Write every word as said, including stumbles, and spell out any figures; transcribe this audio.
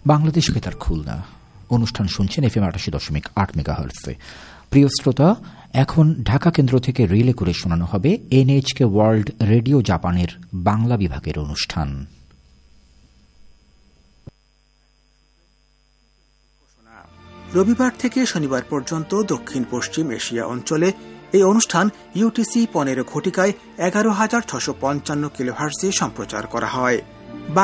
বাংলাদেশ বেতার খুলনা। অনুষ্ঠান শুনছেন এফএম আটাশি দশমিক আট মেগাহার্টজে। প্রিয় শ্রোতা, এখন ঢাকা কেন্দ্র থেকে রিলে করে শোনানো হবে এনএইচকে ওয়ার্ল্ড রেডিও জাপানের বাংলা বিভাগের অনুষ্ঠান। রবিবার থেকে শনিবার পর্যন্ত দক্ষিণ পশ্চিম এশিয়া অঞ্চলে এই অনুষ্ঠান ইউটিসি পনেরো ঘটিকায় এগারো হাজার ছশো পঞ্চান্ন কিলোহার্টজে সম্প্রচার করা হয়।